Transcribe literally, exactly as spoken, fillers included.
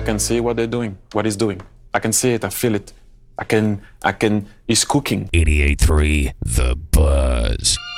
I can see what they're doing, what he's doing. I can see it, I feel it. I can, I can, he's cooking. eighty-eight point three The Buzz.